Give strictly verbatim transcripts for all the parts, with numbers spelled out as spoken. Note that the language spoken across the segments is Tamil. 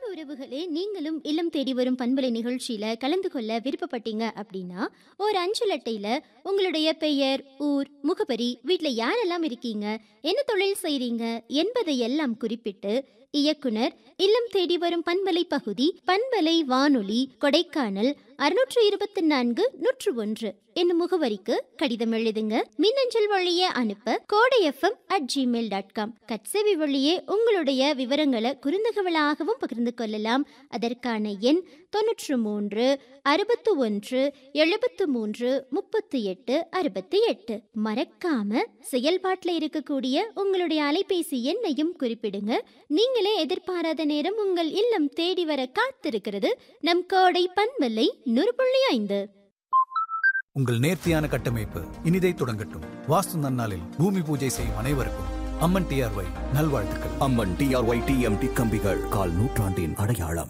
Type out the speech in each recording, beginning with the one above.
உறவுகளே, நீங்களும் இல்லம் தேடி வரும் பண்பலை நிகழ்ச்சியில கலந்து கொள்ள விருப்பப்பட்டீங்க அப்படின்னா, ஒரு அஞ்சல் அட்டையில உங்களுடைய பெயர், ஊர், முகவரி, வீட்ல யாரெல்லாம் இருக்கீங்க, என்ன தொழில் செய்றீங்க என்பதை எல்லாம் குறிப்பிட்டு இயக்குனர் இல்லம் தேடி வரும் பண்பலை பகுதி பண்பலை வானொலி கொடைக்கானல் அறுநூற்று இருபத்தி நான்கு நூற்று ஒன்று என்னும் முகவரிக்கு கடிதம் எழுதுங்க. மின்னஞ்சல் வழியே அனுப்ப கோடை FM at Gmail dot com. கட்சேவி வழியே உங்களுடைய விவரங்களை குறுந்தகவலாகவும் பகிர்ந்து கொள்ளலாம். அதற்கான எண் தொன்னூற்று மூன்று அறுபத்து ஒன்று எழுபத்து மூன்று முப்பத்தி எட்டு அறுபத்தி எட்டு. மறக்காம செயல்பாட்டில் இருக்கக்கூடிய உங்களுடைய அலைபேசி எண்ணையும் குறிப்பிடுங்க. நீங்களே எதிர்பாராத நேரம் உங்கள் இல்லம் தேடி வர காத்திருக்கிறது நம் கோடை பண்பலை நூறு புள்ளி ஐந்து. உங்கள் நேர்த்தியான கட்டமைப்பு இனிதை தொடங்கட்டும். வாஸ்து நன்னாளில் பூமி பூஜை செய்யும் அனைவருக்கும் அம்மன் டிஆர்ஒய் நல்வாழ்த்துக்கள். அம்மன் டிஆர்ஒய் டிஎம்டி கம்பிகள் கால் நூற்றாண்டின் அடையாளம்.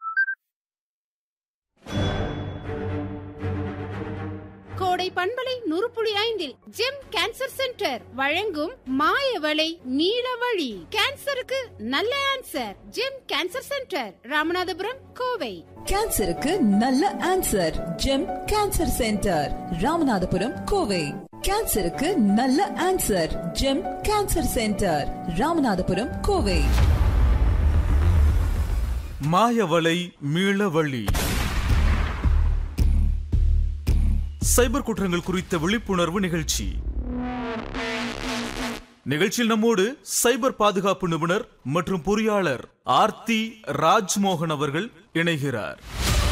கோடை பண்பலை நூறு புள்ளி ஐந்தில் ஜெம் கேன்சர் சென்டர் வழங்கும் மாயவளை நீலவழி. கேன்சருக்கு நல்ல answer. GeM cancer centre, Ramanathapuram, Kovai. கேன்சருக்கு நல்ல answer. GeM cancer centre, Ramanathapuram, Kovai. கேன்சருக்கு நல்ல answer. GeM cancer centre, Ramanathapuram, Kovai. மாயவளை மீளவழி. சைபர் குற்றங்கள் குறித்த விழிப்புணர்வு நிகழ்ச்சி. நிகழ்ச்சியில் நம்மோடு சைபர் பாதுகாப்பு நிபுணர் மற்றும் பொறியாளர் ஆர்த்தி ராஜ்மோகன் அவர்கள் இணைகிறார்.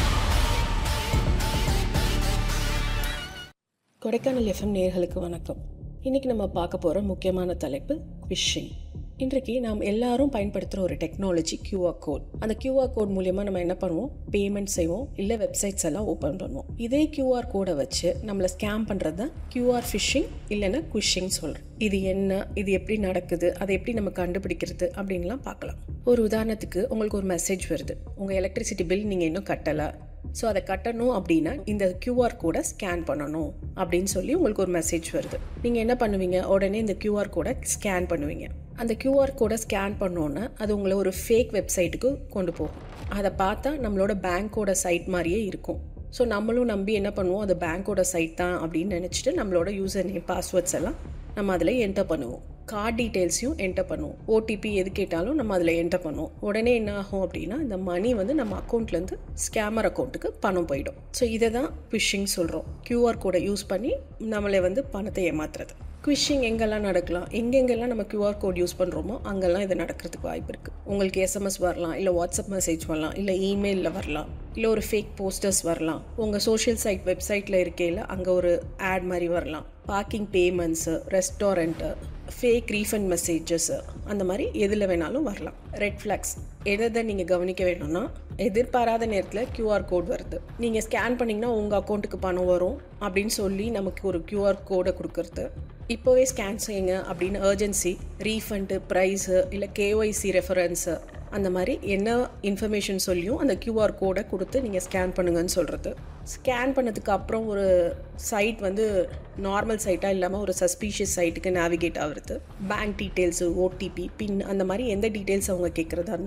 கொடைக்கானல் எஃப்எம் நேயர்களுக்கு வணக்கம். இன்னைக்கு நம்ம பார்க்க போற முக்கியமான தலைப்பு ஃபிஷிங். இன்றைக்கு நாம் எல்லாரும் பயன்படுத்துகிற ஒரு டெக்னாலஜி கியூஆர் கோட். அந்த கியூஆர் கோட் மூலியமாக நம்ம என்ன பண்ணுவோம், பேமெண்ட் செய்வோம், இல்லை வெப்சைட்ஸ் எல்லாம் ஓப்பன் பண்ணுவோம். இதே கியூஆர் கோடை வச்சு நம்மளை ஸ்கேம் பண்ணுறது தான் கியூஆர் ஃபிஷிங், இல்லைன்னா குஷிங் சொல்கிறோம். இது என்ன, இது எப்படி நடக்குது, அதை எப்படி நம்ம கண்டுபிடிக்கிறது அப்படின்லாம் பார்க்கலாம். ஒரு உதாரணத்துக்கு, உங்களுக்கு ஒரு மெசேஜ் வருது, உங்கள் எலக்ட்ரிசிட்டி பில் நீங்கள் இன்னும் கட்டலை, ஸோ அதை கட்டணும் அப்படின்னா இந்த கியூஆர் கோடை ஸ்கேன் பண்ணணும் அப்படின்னு சொல்லி உங்களுக்கு ஒரு மெசேஜ் வருது. நீங்கள் என்ன பண்ணுவீங்க, உடனே இந்த கியூஆர் கோடை ஸ்கேன் பண்ணுவீங்க. அந்த கியூஆர் கோடை ஸ்கேன் பண்ணோன்னா அது உங்களை ஒரு ஃபேக் வெப்சைட்டுக்கு கொண்டு போகும். அதை பார்த்தா நம்மளோட பேங்க்கோட சைட் மாதிரியே இருக்கும். ஸோ நம்மளும் நம்பி என்ன பண்ணுவோம், அது பேங்க்கோட சைட் தான் அப்படின்னு நினச்சிட்டு நம்மளோட யூசர் நேம், பாஸ்வேர்ட்ஸ் எல்லாம் நம்ம அதில் என்டர் பண்ணுவோம். கார்டு டீட்டெயில்ஸையும் என்டர் பண்ணுவோம். ஓடிபி எது கேட்டாலும் நம்ம அதில் என்டர் பண்ணுவோம். உடனே என்ன ஆகும் அப்படின்னா, இந்த மணி வந்து நம்ம அக்கௌண்ட்லேருந்து ஸ்கேமர் அக்கௌண்ட்டுக்கு பணம் போயிடும். ஸோ இதை தான் ஃபிஷிங் சொல்கிறோம். கியூஆர் கோடை யூஸ் பண்ணி நம்மளை வந்து பணத்தை ஏமாத்துறது. குவிஷிங் எங்கெல்லாம் நடக்கலாம், எங்கெங்கெல்லாம் நம்ம கியூஆர் கோட் யூஸ் பண்ணுறோமோ அங்கெல்லாம் இது நடக்கிறதுக்கு வாய்ப்பு இருக்குது. உங்களுக்கு எஸ்எம்எஸ் வரலாம், இல்லை வாட்ஸ்அப் மெசேஜ் வரலாம், இல்லை இமெயிலில் வரலாம், இல்லை ஒரு ஃபேக் போஸ்டர்ஸ் வரலாம். உங்கள் சோஷியல் சைட் வெப்சைட்டில் இருக்கையில் அங்கே ஒரு ஆட் மாதிரி வரலாம். Parking payments, restaurant, fake refund messages, அந்த மாதிரி எதில் வேணாலும் வரலாம். ரெட் ஃப்ளாக்ஸ் எதை நீங்கள் கவனிக்க வேணும்னா, எதிர்பாராத நேரத்தில் கியூஆர் கோட் வருது, நீங்கள் ஸ்கேன் பண்ணிங்கன்னா உங்கள் அக்கௌண்ட்டுக்கு பணம் வரும் அப்படின்னு சொல்லி நமக்கு ஒரு கியூஆர் கோடை கொடுக்குறது. இப்போவே ஸ்கேன் செய்யுங்க அப்படின்னு அர்ஜென்சி, ரீஃபண்டு, ப்ரைஸு, இல்லை கேஒய்சி ரெஃபரன்ஸு, அந்த மாதிரி என்ன இன்ஃபர்மேஷன் சொல்லியும் அந்த கியூஆர் கோடை கொடுத்து நீங்கள் ஸ்கேன் பண்ணுங்கன்னு சொல்கிறது. ஸ்கேன் பண்ணதுக்கு அப்புறம் ஒரு சைட் வந்து நார்மல் சைட்டாக இல்லாமல் ஒரு சஸ்பீஷியஸ் சைட்டுக்கு நேவிகேட் ஆகுறது. பேங்க் டீட்டெயில்ஸு, ஓடிபி, பின், அந்த மாதிரி எந்த டீட்டெயில்ஸ் அவங்க கேட்குறதா